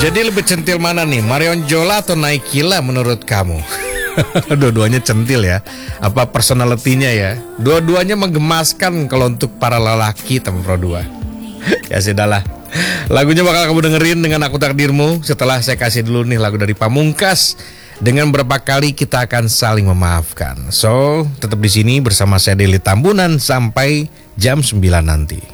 Jadi lebih centil mana nih, Marion Jola atau Naikila menurut kamu? Dua-duanya centil ya. Apa personalitinya ya? Dua-duanya menggemaskan kalau untuk para lelaki teman Pro 2. Ya sudahlah. Lagunya bakal kamu dengerin dengan Aku Takdirmu. Setelah saya kasih dulu nih lagu dari Pamungkas dengan Berapa Kali Kita Akan Saling Memaafkan. So, tetap di sini bersama saya Deli Tambunan sampai jam 9 nanti.